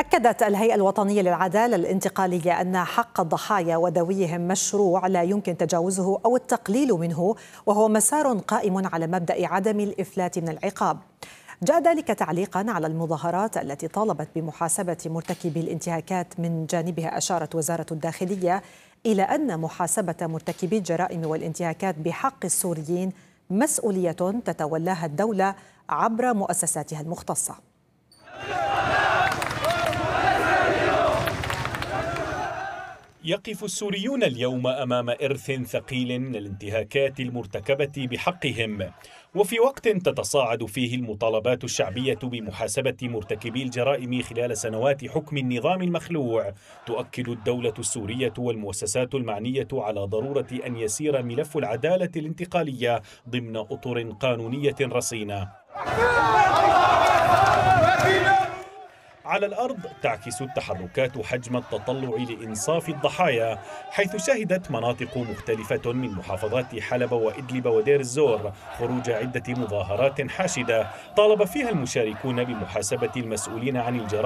أكدت الهيئة الوطنية للعدالة الانتقالية أن حق الضحايا وذويهم مشروع لا يمكن تجاوزه أو التقليل منه، وهو مسار قائم على مبدأ عدم الإفلات من العقاب. جاء ذلك تعليقا على المظاهرات التي طالبت بمحاسبة مرتكبي الانتهاكات. من جانبها أشارت وزارة الداخلية إلى أن محاسبة مرتكبي الجرائم والانتهاكات بحق السوريين مسؤولية تتولاها الدولة عبر مؤسساتها المختصة. يقف السوريون اليوم أمام إرث ثقيل من الانتهاكات المرتكبة بحقهم، وفي وقت تتصاعد فيه المطالبات الشعبية بمحاسبة مرتكبي الجرائم خلال سنوات حكم النظام المخلوع، تؤكد الدولة السورية والمؤسسات المعنية على ضرورة أن يسير ملف العدالة الانتقالية ضمن أطر قانونية رصينة. على الأرض تعكس التحركات حجم التطلع لإنصاف الضحايا، حيث شهدت مناطق مختلفة من محافظات حلب وإدلب ودير الزور خروج عدة مظاهرات حاشدة طالب فيها المشاركون بمحاسبة المسؤولين عن الجرائم